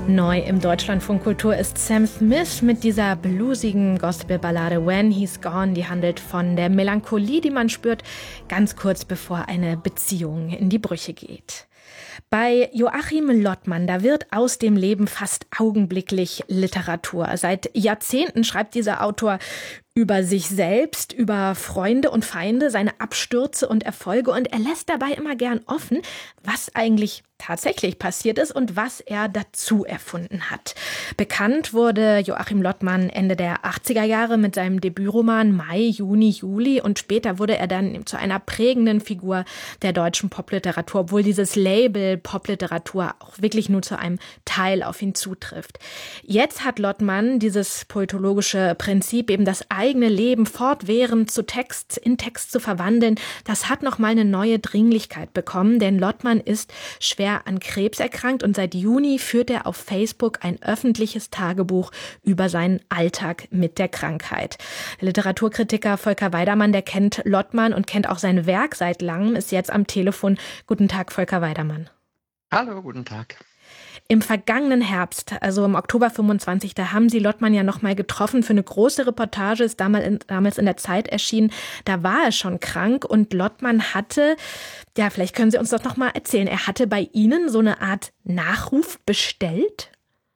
Neu im Deutschlandfunk Kultur ist Sam Smith mit dieser bluesigen Gospelballade When He's Gone. Die handelt von der Melancholie, die man spürt, ganz kurz bevor eine Beziehung in die Brüche geht. Bei Joachim Lottmann, da wird aus dem Leben fast augenblicklich Literatur. Seit Jahrzehnten schreibt dieser Autor über sich selbst, über Freunde und Feinde, seine Abstürze und Erfolge, und er lässt dabei immer gern offen, was eigentlich tatsächlich passiert ist und was er dazu erfunden hat. Bekannt wurde Joachim Lottmann Ende der 80er Jahre mit seinem Debütroman Mai, Juni, Juli, und später wurde er dann zu einer prägenden Figur der deutschen Popliteratur, obwohl dieses Label Popliteratur auch wirklich nur zu einem Teil auf ihn zutrifft. Jetzt hat Lottmann dieses poetologische Prinzip, eben das eigene Leben fortwährend in Text zu verwandeln, das hat nochmal eine neue Dringlichkeit bekommen, denn Lottmann ist schwer an Krebs erkrankt und seit Juni führt er auf Facebook ein öffentliches Tagebuch über seinen Alltag mit der Krankheit. Der Literaturkritiker Volker Weidermann, der kennt Lottmann und kennt auch sein Werk seit langem, ist jetzt am Telefon. Guten Tag, Volker Weidermann. Hallo, guten Tag. Im vergangenen Herbst, also im Oktober 25, da haben Sie Lottmann ja nochmal getroffen für eine große Reportage, ist damals in der Zeit erschienen. Da war er schon krank und Lottmann hatte, ja, vielleicht können Sie uns das nochmal erzählen, er hatte bei Ihnen so eine Art Nachruf bestellt?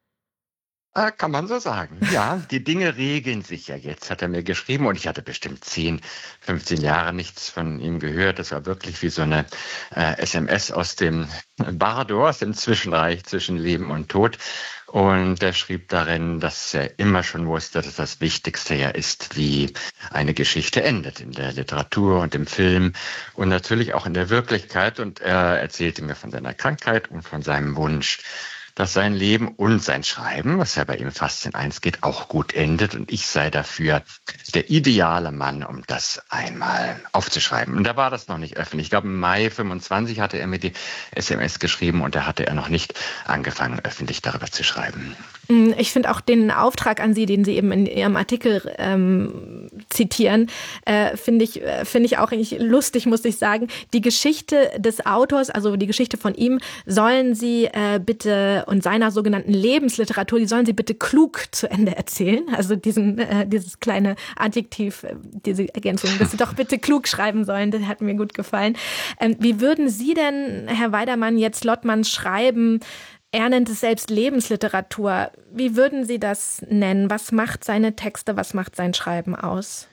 Kann man so sagen. Ja, die Dinge regeln sich ja jetzt, hat er mir geschrieben. Und ich hatte bestimmt 10, 15 Jahre nichts von ihm gehört. Das war wirklich wie so eine SMS aus dem Bardo, aus dem Zwischenreich zwischen Leben und Tod. Und er schrieb darin, dass er immer schon wusste, dass das Wichtigste ja ist, wie eine Geschichte endet. In der Literatur und im Film und natürlich auch in der Wirklichkeit. Und er erzählte mir von seiner Krankheit und von seinem Wunsch, dass sein Leben und sein Schreiben, was ja bei ihm fast in eins geht, auch gut endet. Und ich sei dafür der ideale Mann, um das einmal aufzuschreiben. Und da war das noch nicht öffentlich. Ich glaube, im Mai 25 hatte er mir die SMS geschrieben und da hatte er noch nicht angefangen, öffentlich darüber zu schreiben. Ich finde auch den Auftrag an Sie, den Sie eben in Ihrem Artikel zitieren, finde ich auch eigentlich lustig, muss ich sagen. Die Geschichte des Autors, also die Geschichte von ihm, sollen Sie bitte und seiner sogenannten Lebensliteratur, die sollen Sie bitte klug zu Ende erzählen. Also dieses kleine Adjektiv, diese Ergänzung, dass Sie doch bitte klug schreiben sollen, das hat mir gut gefallen. Wie würden Sie denn, Herr Weidermann, jetzt Lottmann schreiben? Er nennt es selbst Lebensliteratur. Wie würden Sie das nennen? Was macht seine Texte, was macht sein Schreiben aus?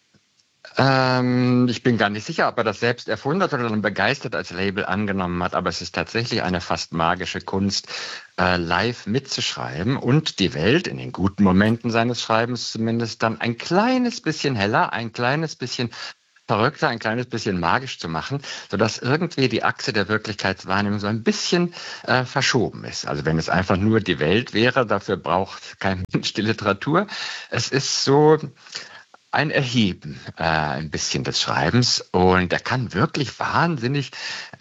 Ich bin gar nicht sicher, ob er das selbst erfunden hat oder dann begeistert als Label angenommen hat, aber es ist tatsächlich eine fast magische Kunst, live mitzuschreiben und die Welt in den guten Momenten seines Schreibens zumindest dann ein kleines bisschen heller, ein kleines bisschen verrückter, ein kleines bisschen magisch zu machen, sodass irgendwie die Achse der Wirklichkeitswahrnehmung so ein bisschen verschoben ist. Also wenn es einfach nur die Welt wäre, dafür braucht kein Mensch die Literatur. Es ist so ein Erheben ein bisschen des Schreibens und er kann wirklich wahnsinnig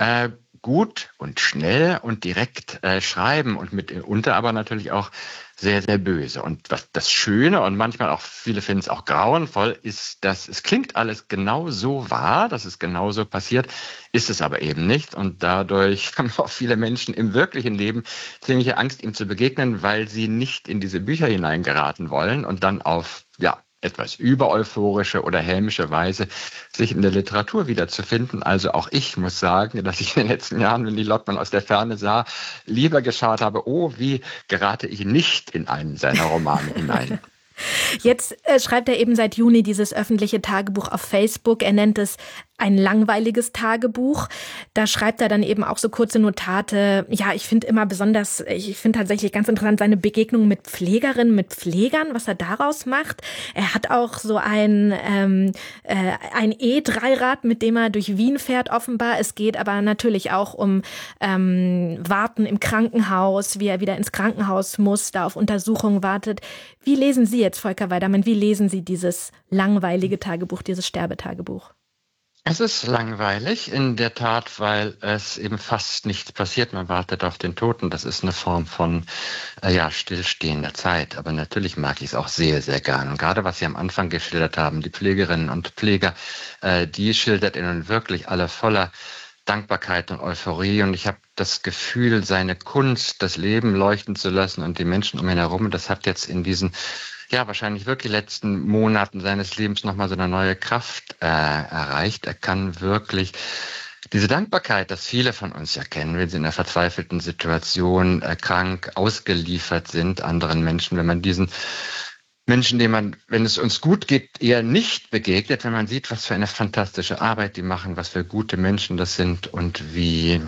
gut und schnell und direkt schreiben und mitunter aber natürlich auch sehr, sehr böse. Und was das Schöne und manchmal auch, viele finden es auch grauenvoll, ist, dass es klingt alles genau so wahr, dass es genau so passiert, ist es aber eben nicht. Und dadurch haben auch viele Menschen im wirklichen Leben ziemliche Angst, ihm zu begegnen, weil sie nicht in diese Bücher hineingeraten wollen und dann auf, ja, etwas übereuphorische oder hämische Weise sich in der Literatur wiederzufinden. Also auch ich muss sagen, dass ich in den letzten Jahren, wenn ich Lottmann aus der Ferne sah, lieber geschaut habe, oh, wie gerate ich nicht in einen seiner Romane hinein. Jetzt schreibt er eben seit Juni dieses öffentliche Tagebuch auf Facebook. Er nennt es ein langweiliges Tagebuch. Da schreibt er dann eben auch so kurze Notate. Ja, ich finde tatsächlich ganz interessant seine Begegnung mit Pflegerinnen, mit Pflegern, was er daraus macht. Er hat auch so ein E-Dreirad, mit dem er durch Wien fährt offenbar. Es geht aber natürlich auch um Warten im Krankenhaus, wie er wieder ins Krankenhaus muss, da auf Untersuchungen wartet. Wie lesen Sie jetzt, Volker Weidermann, wie lesen Sie dieses langweilige Tagebuch, dieses Sterbetagebuch? Es ist langweilig, in der Tat, weil es eben fast nichts passiert. Man wartet auf den Toten. Das ist eine Form von stillstehender Zeit. Aber natürlich mag ich es auch sehr, sehr gern. Und gerade was Sie am Anfang geschildert haben, die Pflegerinnen und Pfleger, die schildert er nun wirklich alle voller Dankbarkeit und Euphorie. Und ich habe das Gefühl, seine Kunst, das Leben leuchten zu lassen und die Menschen um ihn herum, das hat jetzt in diesen, wahrscheinlich wirklich letzten Monaten seines Lebens nochmal so eine neue Kraft erreicht. Er kann wirklich diese Dankbarkeit, das viele von uns ja kennen, wenn sie in einer verzweifelten Situation krank ausgeliefert sind anderen Menschen, wenn man diesen Menschen, denen man, wenn es uns gut geht, eher nicht begegnet, wenn man sieht, was für eine fantastische Arbeit die machen, was für gute Menschen das sind und wie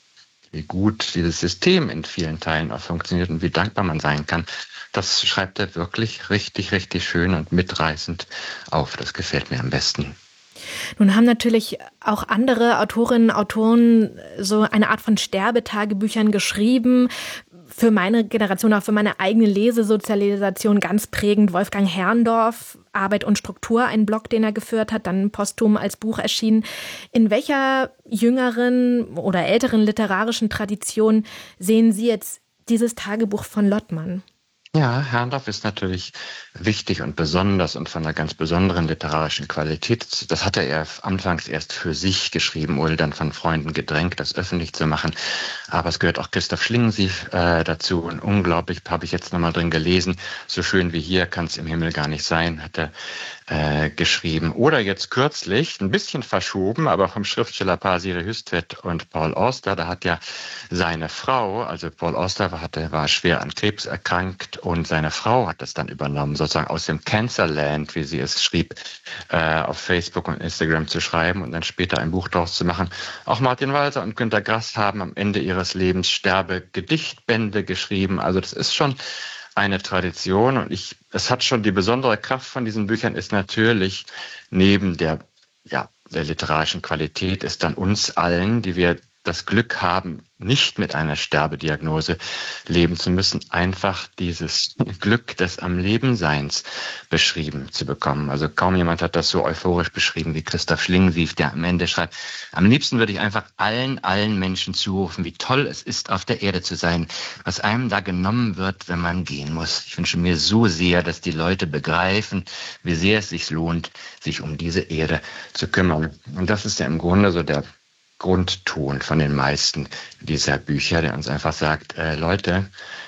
gut dieses System in vielen Teilen auch funktioniert und wie dankbar man sein kann. Das schreibt er wirklich richtig, richtig schön und mitreißend auf. Das gefällt mir am besten. Nun haben natürlich auch andere Autorinnen und Autoren so eine Art von Sterbetagebüchern geschrieben. Für meine Generation, auch für meine eigene Lesesozialisation ganz prägend Wolfgang Herrndorff, Arbeit und Struktur, ein Blog, den er geführt hat, dann posthum als Buch erschienen. In welcher jüngeren oder älteren literarischen Tradition sehen Sie jetzt dieses Tagebuch von Lottmann? Ja, Herrndorff ist natürlich wichtig und besonders und von einer ganz besonderen literarischen Qualität. Das hatte er anfangs erst für sich geschrieben, wurde dann von Freunden gedrängt, das öffentlich zu machen. Aber es gehört auch Christoph Schlingensief dazu und unglaublich, habe ich jetzt nochmal drin gelesen, so schön wie hier kann es im Himmel gar nicht sein, hat er geschrieben. Oder jetzt kürzlich, ein bisschen verschoben, aber vom Schriftstellerpaar Siri Hüstvedt und Paul Auster, da hat ja seine Frau, also Paul Auster war schwer an Krebs erkrankt und seine Frau hat das dann übernommen, sozusagen aus dem Cancerland, wie sie es schrieb, auf Facebook und Instagram zu schreiben und dann später ein Buch daraus zu machen. Auch Martin Walser und Günter Grass haben am Ende ihres Lebens Sterbegedichtbände geschrieben. Also das ist schon eine Tradition und es hat schon die besondere Kraft von diesen Büchern ist natürlich neben der literarischen Qualität ist dann uns allen, die wir das Glück haben, nicht mit einer Sterbediagnose leben zu müssen, einfach dieses Glück des am Lebenseins beschrieben zu bekommen. Also kaum jemand hat das so euphorisch beschrieben wie Christoph Schlingensief, der am Ende schreibt, am liebsten würde ich einfach allen Menschen zurufen, wie toll es ist, auf der Erde zu sein, was einem da genommen wird, wenn man gehen muss. Ich wünsche mir so sehr, dass die Leute begreifen, wie sehr es sich lohnt, sich um diese Erde zu kümmern. Und das ist ja im Grunde so der Grundton von den meisten dieser Bücher, der uns einfach sagt, Leute,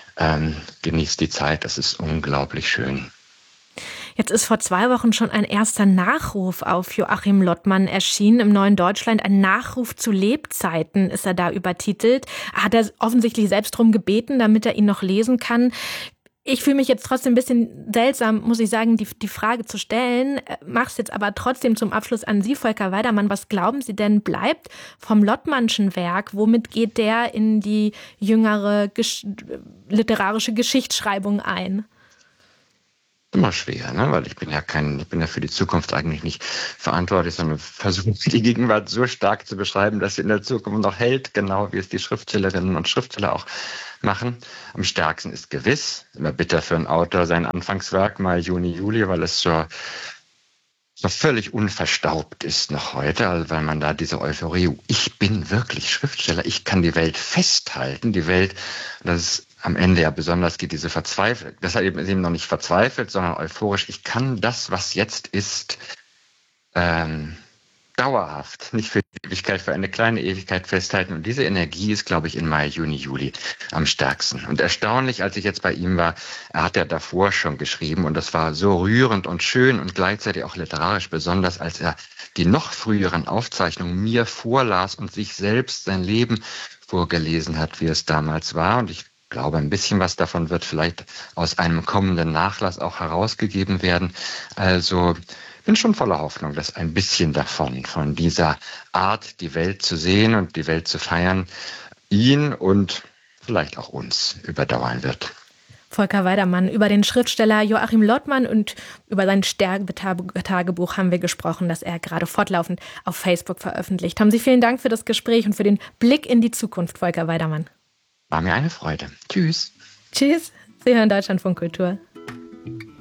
genießt die Zeit, das ist unglaublich schön. Jetzt ist vor 2 Wochen schon ein erster Nachruf auf Joachim Lottmann erschienen im Neuen Deutschland. Ein Nachruf zu Lebzeiten ist er da übertitelt. Hat er offensichtlich selbst darum gebeten, damit er ihn noch lesen kann. Ich fühle mich jetzt trotzdem ein bisschen seltsam, muss ich sagen, die Frage zu stellen. Mach's jetzt aber trotzdem zum Abschluss an Sie, Volker Weidermann. Was glauben Sie denn, bleibt vom Lottmannschen Werk? Womit geht der in die jüngere literarische Geschichtsschreibung ein? Immer schwer, ne? Weil ich bin ja für die Zukunft eigentlich nicht verantwortlich, sondern versuche die Gegenwart so stark zu beschreiben, dass sie in der Zukunft noch hält, genau wie es die Schriftstellerinnen und Schriftsteller auch machen. Am stärksten ist gewiss, immer bitter für einen Autor, sein Anfangswerk, Mai, Juni, Juli, weil es so völlig unverstaubt ist noch heute, also weil man da diese Euphorie, ich bin wirklich Schriftsteller, ich kann die Welt festhalten, die Welt, das ist am Ende ja besonders geht diese Verzweiflung, deshalb ist eben noch nicht verzweifelt, sondern euphorisch, ich kann das, was jetzt ist, dauerhaft, nicht für die Ewigkeit, für eine kleine Ewigkeit festhalten. Und diese Energie ist, glaube ich, in Mai, Juni, Juli am stärksten. Und erstaunlich, als ich jetzt bei ihm war, er hat ja davor schon geschrieben und das war so rührend und schön und gleichzeitig auch literarisch besonders, als er die noch früheren Aufzeichnungen mir vorlas und sich selbst sein Leben vorgelesen hat, wie es damals war. Und ich glaube, ein bisschen was davon wird vielleicht aus einem kommenden Nachlass auch herausgegeben werden. Also bin schon voller Hoffnung, dass ein bisschen davon, von dieser Art, die Welt zu sehen und die Welt zu feiern, ihn und vielleicht auch uns überdauern wird. Volker Weidermann, über den Schriftsteller Joachim Lottmann und über sein Sterbetagebuch haben wir gesprochen, das er gerade fortlaufend auf Facebook veröffentlicht. Haben Sie vielen Dank für das Gespräch und für den Blick in die Zukunft, Volker Weidermann. War mir eine Freude. Tschüss. Tschüss. Sie hören Deutschlandfunk Kultur.